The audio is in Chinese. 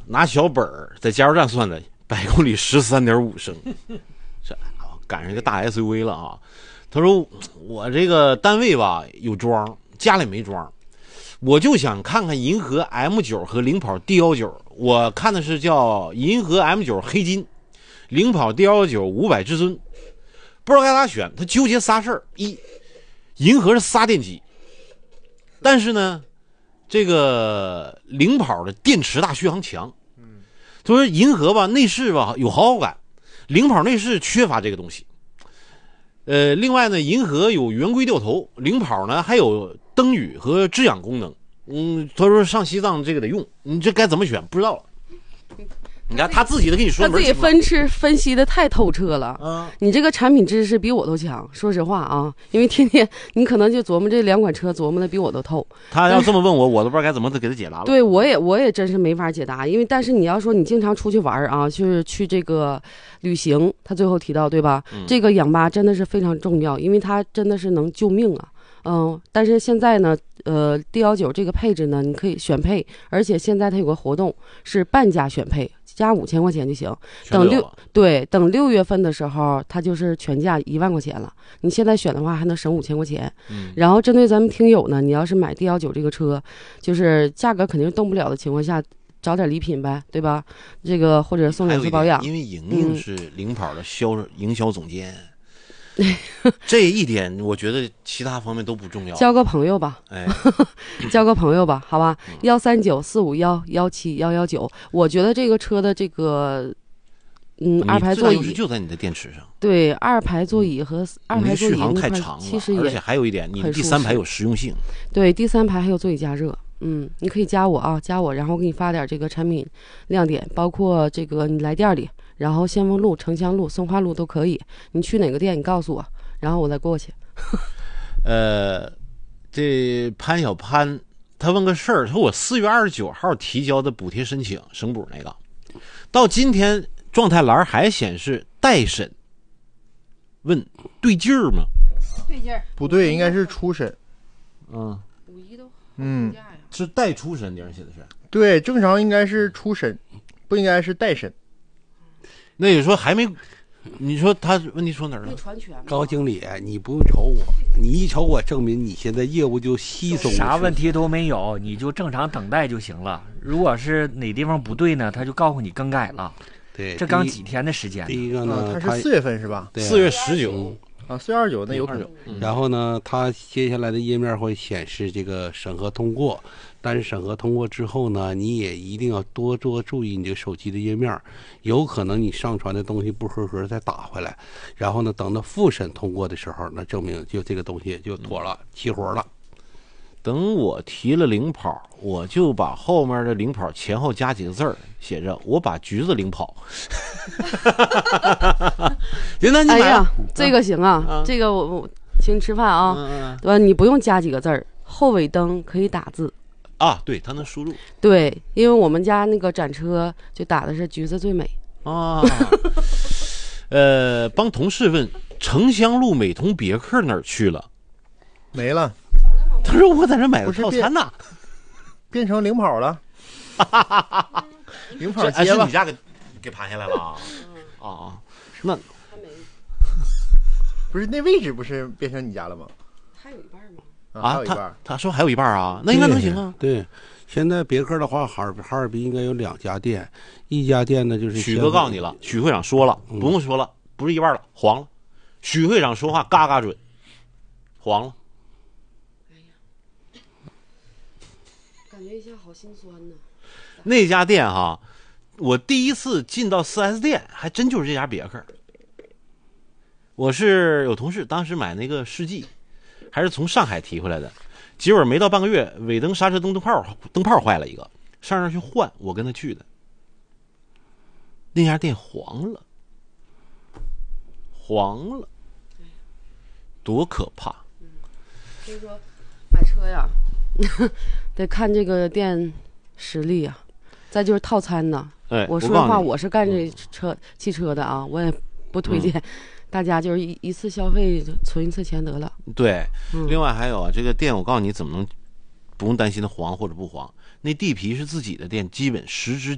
拿小本儿在加油站算的，100公里13.5升，这赶上一个大 SUV 了啊。他说我这个单位吧有装，家里没装，我就想看看银河 M9 和领跑 D19， 我看的是叫银河 M9 黑金，领跑 D19 500至尊，不知道该咋选。他纠结仨事儿：一，银河是仨电机，但是呢这个领跑的电池大续航强，他说银河吧内饰吧有豪华感，领跑内饰缺乏这个东西。另外呢，银河有圆规掉头，领跑呢还有灯语和制氧功能。他说上西藏这个得用，你这该怎么选不知道了。你看他自己都跟你说， 他自己分析的太透彻了。你这个产品知识比我都强，说实话啊，因为天天你可能就琢磨这两款车，琢磨的比我都透。 他要这么问我，我都不知道该怎么给他解答了。 对，我也真是没法解答，因为但是你要说你经常出去玩啊，就是去这个旅行，他最后提到对吧？这个氧吧真的是非常重要，因为它真的是能救命啊。但是现在呢，D19这个配置呢，你可以选配，而且现在它有个活动是半价选配，加5000块钱就行。等6月份的时候，它就是全价1万块钱了。你现在选的话，还能省5000块钱。然后针对咱们听友呢，你要是买 D19这个车，就是价格肯定动不了的情况下，找点礼品呗，对吧？这个或者送两次保养。 因为莹莹是领跑的营销总监。这一点我觉得其他方面都不重要， 交个朋友吧，交个朋友吧，好吧？13945117119，我觉得这个车的这个二排座椅就在你的电池上， 对，二排座椅和二排座椅续航太长了，而且还有一点，你第三排有实用性， 对，第三排还有座椅加热。你可以加我啊，加我，然后给你发点这个产品亮点，包括这个你来店里。然后先锋路、城乡路、松花路都可以，你去哪个店你告诉我，然后我再过去。 这潘小潘他问个事儿，他说我4月29号提交的补贴申请省补那个，到今天状态栏还显示待审，问对劲儿吗？ 对劲儿， 不对，应该是初审。 5.1都是待初审，顶上写的是。 对，正常应该是初审，不应该是待审。 那你说还没，你说他问题说哪儿了？ 高经理，你不用瞅我，你一瞅我，证明你现在业务就稀松。 啥问题都没有，你就正常等待就行了。如果是哪地方不对呢，他就告诉你更改了。 对， 这刚几天的时间。 第一个呢， 他是4月份是吧 ？4月19。 4月29那有可能。 然后呢，它接下来的页面会显示这个审核通过，但是审核通过之后呢，你也一定要多注意你这个手机的页面，有可能你上传的东西不合格再打回来，然后呢，等到复审通过的时候，那证明就这个东西就妥了，齐活了。 等我提了领跑，我就把后面的领跑前后加几个字儿，写着我把橘子领跑。行，那你买了， 这个行啊，这个我请你吃饭啊，对吧？你不用加几个字儿，后尾灯可以打字啊，对，它能输入。 对，因为我们家那个展车就打的是橘子最美啊。帮同事问城乡路美瞳别克哪儿去了？ 没了。 他说我在这买的套餐呢， 变成领跑了。领跑是你家给盘下来了啊？那不是那位置不是变成你家了吗？ 还有一半吗？ 还有一半。 他说还有一半啊，那应该能行啊。 对，现在别克的话，哈尔滨应该有2家店，一家店呢就是许哥告诉你了，许会长说了，不用说了，不是一半了，黄了。许会长说话嘎嘎准，黄了。 感觉一下好心酸呢。 那家店哈，我第一次进到 4S 店，还真就是这家别克。我是有同事当时买那个世纪，还是从上海提回来的，结果没到半个月，尾灯、刹车灯泡坏了一个，上那去换，我跟他去的。那家店黄了，多可怕！ 所以说买车呀。得看这个店实力啊，再就是套餐呢。我说实话，我是干这汽车的啊，我也不推荐大家就是一次消费存一次钱得了。 对，另外还有啊，这个店我告诉你怎么能不用担心它黄或者不黄，那地皮是自己的店，基本10之